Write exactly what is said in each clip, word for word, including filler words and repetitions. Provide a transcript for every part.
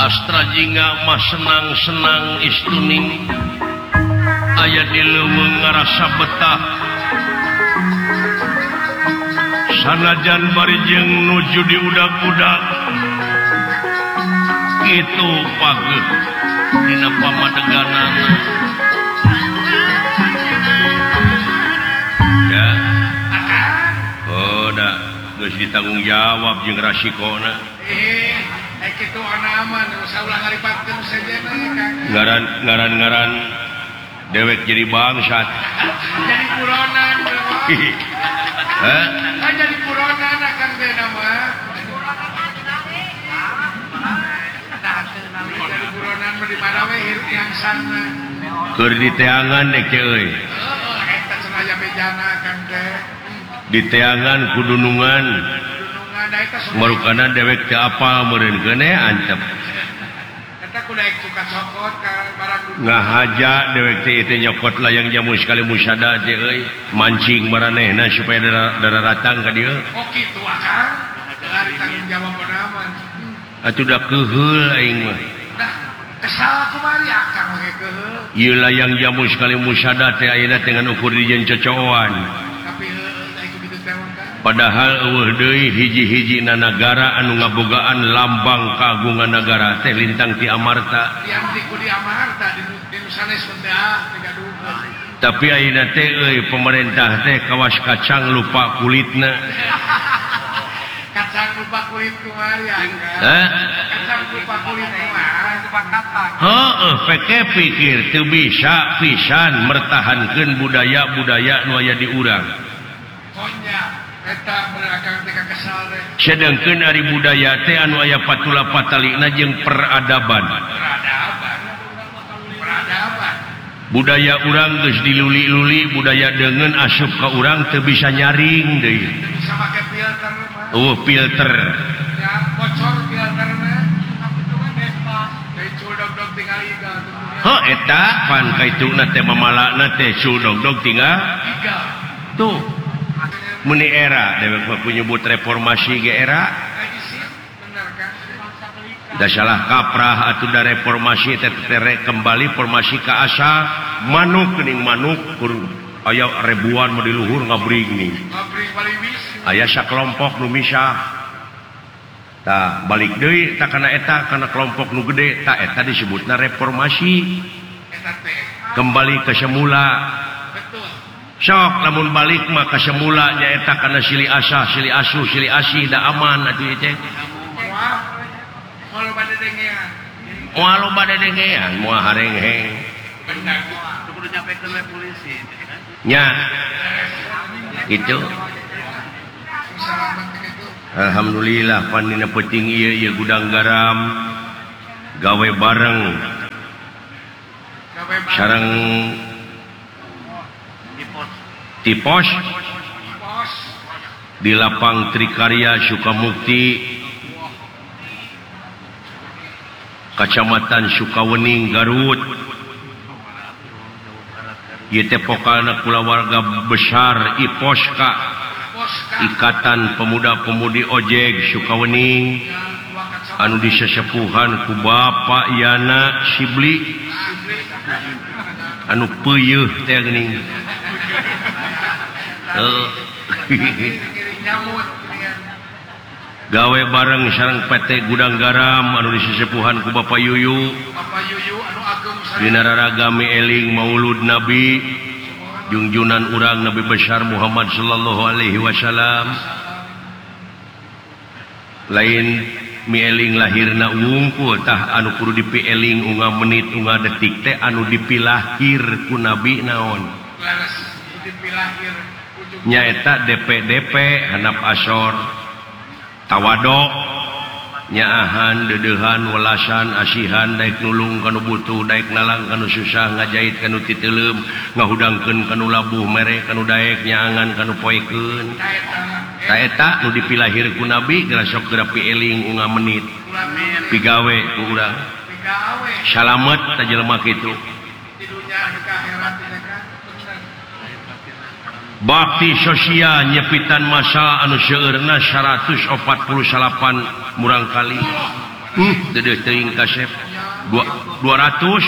Astra jingga mah senang-senang istuning aya di leuweung ngarasa betah sanajan bari jeung nuju di udag-udag kitu pageuh dina pamadeganana ya oh da geus ditanggung jawab jeung rasikona eh kitu anaman saulah ngaripatkeun sejenna Kang ngaran ngaran ngaran dewek jadi bangsat jadi buronan hah jadi buronan Kang teh nama jadi buronan mah di mana we hirup yang sana keur di teangan dek euy heeh eta cenah bejana Kang teh di teangan kudunungan dunungan da eta marukana dewek teu apal meureun keun antep eta ku daek suka sokot ka barang ngahaja dewek teh itu nyokot layang jamu sekali musada teh euy mancing maranehna supaya dara datang ka dieu oh kitu Kang dari tanggung jawab naman atuh da keuheul aing mah dah kesal kumari Kang ge keuheul ieu layang jamu sekali musada teh ayeuna teh ngan ukur dijieun cocoan tapi heuh aya kitu teh Kang padahal eueuh deui hiji-hijina nagara anu ngabogaan lambang kagungan nagara teh lintang ti Amarta yang di ku di Amarta di di sanes teh ah teh gaduh tapi ayeuna teh euy pemerintah teh kawas kacang lupa kulitna kacang lupa kulit kumari Kang hah kacang lupa kulit kumari lupa kata heueuh peke pikir teu bisa pisan mertahankeun budaya-budaya nu aya di urang konya eta berakang teh kesal teh sedengkeun ari budaya teh anu aya patula patalina jeung peradaban peradaban peradaban budaya urang geus diluli-luli budaya deungeun asup ka urang teu bisa nyaring deui bisa make filter mah oh filter ya bocor filterna teh cudog-dog tinggal iga heuh eta pan kaituna teh mamalana teh cudog-dog tinggal iga tuh meni era dewek mah nyebut reformasi ge era bener Kang da salah kaprah atuh da reformasi teh tere kembali formasi ka asal manuk geuning manuk kur aya ribuan mah di luhur ngabring nih ngabring baliwis aya sakelompok nu misah tah balik deui tah kana eta kana kelompok nu gede tah eta disebutna reformasi eta teh kembali ke semula betul sok lamun balik mah ka semula nyaeta kana silih asa silih asu silih asih da aman atuh teh wah kalau bade dengean moal loba dedengean moal harengheng bener kudu nyampekeun we polisi nya gitu salamet kitu alhamdulillah pandina peuting ieu ieu gudang garam gawe bareng gawe sareng tipos pos di lapang Trikarya Sukamukti Kecamatan Sukawening Garut ieu teh pokalna kulawarga besar IPOSKA Ikatan Pemuda-Pemudi Ojek Sukawening anu disesepuhan ku Bapak Yana Sibli anu peuyeuh teh geuning heuh nyamut gawe bareng sareng P T Gudang Garam anu disesepuhan ku Bapak Yuyu Bapak Yuyu anu agung dina raragami eling Maulud Nabi junjunan urang Nabi besar Muhammad sallallahu alaihi wasallam lain mieling lahirna wungkul tah anu kudu dipieling unga menit unga detik teh anu dipilahir ku Nabi naon laras dipilahir nyaeta D P D P handap asor tawadok nyaahan dedeuhan welasan asihan daek nulung kanu butuh daek nalang kanu susah ngajait kanu titeuleum ngahudangkeun kanu labuh mere kanu daek nyaangan kanu poekeun ta eta nu dipilahir ku Nabi geura sok geura pieling unga menit pigawe ku urang pigawe salamet ta jelema kitu di dunya ka akhirat teh kan bakti sosial nyepitan masa anu seueurna seratus empat puluh delapan murang kali kasep dua ratus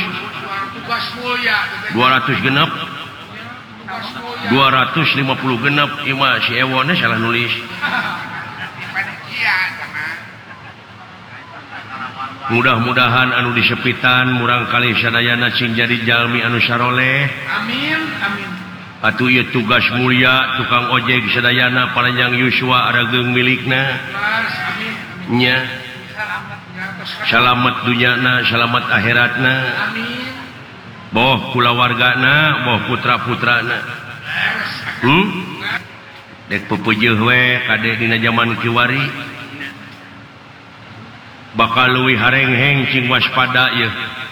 dua ratus genep dua ratus lima puluh genep ima si ewone salah nulis mudah-mudahan anu disepitan murang kali sadayana cing jadi jalmi anu saroleh amin amin atuh ieu tugas mulia tukang ojek sadayana panjang yuswa arageung milikna nya salamet dunyana salamet akhiratna amin boh kulawargana boh putra-putrana hmm dek pepeujeun we kade dina zaman kiwari bakal leuwih harengheng cing waspada ieu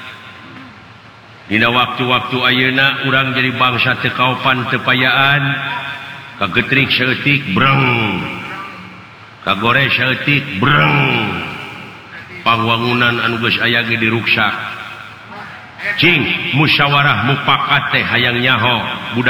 dina waktu-waktu ayeuna urang jadi bangsa teu kaopan teu payaan kagetrik saeutik breng kagore saeutik breng pangwangunan anu geus aya ge diruksak cing musyawarah mufakat teh hayang nyaho